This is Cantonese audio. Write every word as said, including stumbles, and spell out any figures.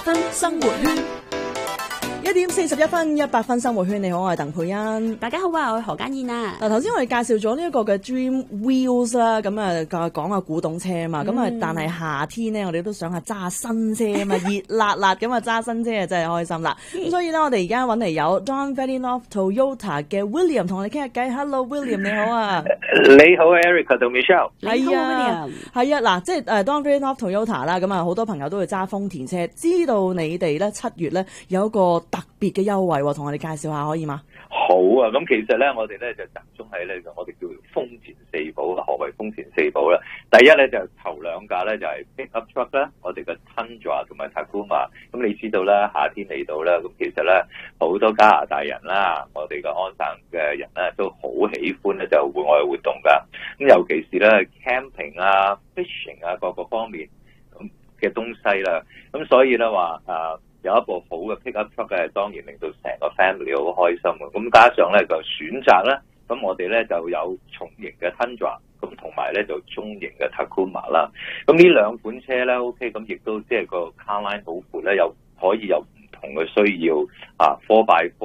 分生活圈，一點四十一分，一百分生活圈。你好，我係鄧佩欣。 大家好啊，我係何嘉燕啊。 嗱，頭先我哋介紹咗呢一個嘅 Dream Wheels 啦，咁啊講下古董車啊嘛，咁啊、嗯、但係夏天咧，我哋都想下揸新車啊嘛，熱辣辣咁啊揸新車啊真係開心啦。咁所以咧，我哋而家揾嚟有 Don Valley North Toyota 嘅 William 同我哋傾下偈。Hello William， 你好啊。 你好 Erica 同 Michelle。 係啊，係啊，嗱，即係誒 Don Valley North Toyota 啦，咁啊好多朋友都會揸豐田車，知道你哋咧七月咧有一個特別嘅優惠，同我哋介紹下可以嗎？ 好啊，咁其實咧，我哋咧就集中喺咧，就我哋叫豐田四寶啊。何謂豐田四寶咧？第一咧就頭兩架咧就係 pickup truck 啦，我哋嘅 Tundra 同埋 Tacoma。咁你知道啦，夏天嚟到啦，咁其實咧好多加拿大人啦，我哋嘅安省嘅人咧都好喜歡咧就戶外活動噶。咁尤其是咧 camping 啊、fishing 啊各個方面嘅東西啦。咁所以咧話啊。有一部好嘅 pickup truck 嘅，當然令到成個 family 好開心嘅。咁加上咧就選擇咧，咁我哋咧就有重型嘅 Tundra， 咁同埋咧就中型嘅 Tacoma 啦。咁呢兩款車咧 ，OK， 咁亦都即係個 car line 好闊咧，又可以有唔同嘅需要啊 ，four by four。